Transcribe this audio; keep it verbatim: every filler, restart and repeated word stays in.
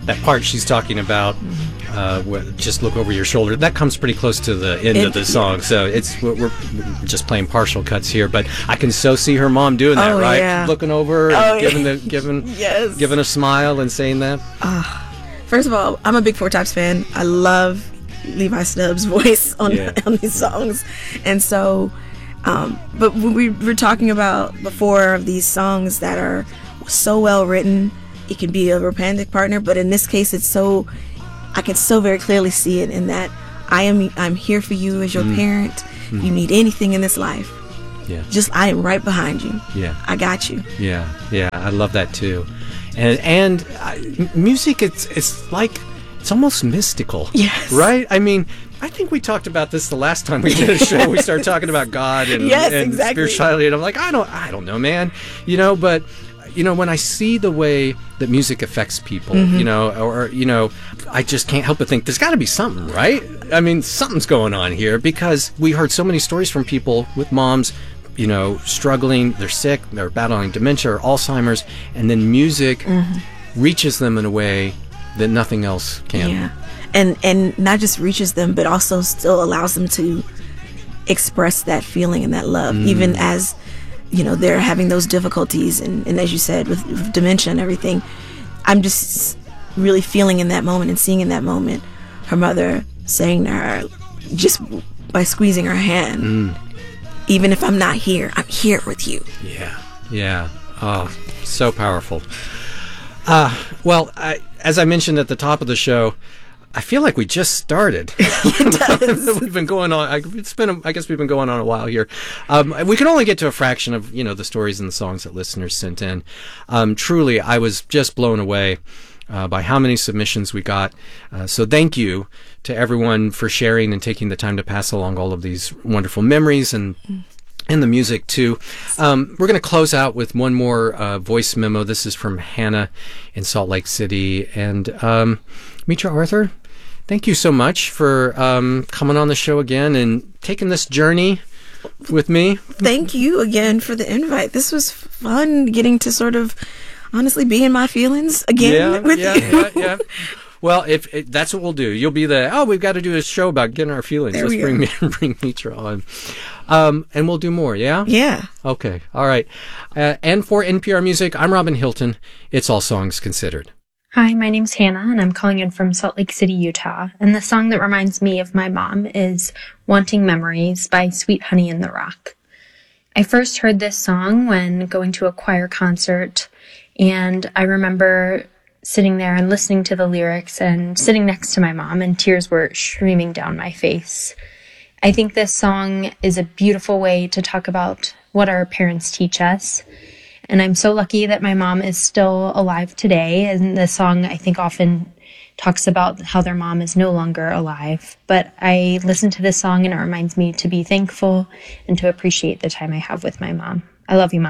that part she's talking about, uh, wh- just look over your shoulder, that comes pretty close to the end It- of the song. So it's we're, we're just playing partial cuts here, but I can so see her mom doing that, Oh, right? yeah. Looking over, Oh, and yeah. giving the giving Yes. giving a smile and saying that. First of all, I'm a big Four Tops fan. I love Levi Stubbs' voice on, Yeah. on these songs. And so, um, but we were talking about before of these songs that are so well written. It can be a romantic partner, but in this case, it's so, I can so very clearly see it in that I am, I'm here for you as your parent. Mm-hmm. You need anything in this life. Yeah. Just, I am right behind you. Yeah. I got you. Yeah, yeah, I love that too, and and I, m- music, it's it's like it's almost mystical. Yes. Right. I mean, I think we talked about this the last time we did a show. We started talking about God and, Yes, and exactly. spirituality, and I'm like, I don't, I don't know, man. You know, but you know, when I see the way that music affects people, Mm-hmm. you know, or you know, I just can't help but think there's got to be something, right? I mean, something's going on here because we heard so many stories from people with moms, you know, struggling, they're sick, they're battling dementia or Alzheimer's, and then music reaches them in a way that nothing else can. Yeah. And and not just reaches them, but also still allows them to express that feeling and that love, even as, you know, they're having those difficulties. And, and as you said, with, with dementia and everything, I'm just really feeling in that moment and seeing in that moment her mother saying to her, just by squeezing her hand, even if I'm not here, I'm here with you. Yeah, yeah. Oh, so powerful. Uh, well, I, as I mentioned at the top of the show, I feel like we just started. We've been going on. I, it's been. A, I guess we've been going on a while here. Um, we can only get to a fraction of you know the stories and the songs that listeners sent in. Um, truly, I was just blown away uh, by how many submissions we got. Uh, so thank you to everyone for sharing and taking the time to pass along all of these wonderful memories and. And the music too. Um, we're going to close out with one more uh, voice memo. This is from Hannah in Salt Lake City. And um, Mitra Arthur, thank you so much for um, coming on the show again and taking this journey with me. Thank you again for the invite. This was fun getting to sort of honestly be in my feelings again Yeah, with yeah, you. yeah, yeah. Well, if, if that's what we'll do, you'll be the oh, we've got to do a show about getting our feelings. There Let's we bring me, bring Mitra on, um, and we'll do more. Yeah. Yeah. Okay. All right. Uh, and for N P R Music, I'm Robin Hilton. It's All Songs Considered. Hi, my name's Hannah, and I'm calling in from Salt Lake City, Utah. And the song that reminds me of my mom is Wanting Memories by Sweet Honey in the Rock. I first heard this song when going to a choir concert, and I remember sitting there and listening to the lyrics and sitting next to my mom, and tears were streaming down my face. I think this song is a beautiful way to talk about what our parents teach us. And I'm so lucky that my mom is still alive today. And the song, I think, often talks about how their mom is no longer alive. But I listen to this song and it reminds me to be thankful and to appreciate the time I have with my mom. I love you, Mom.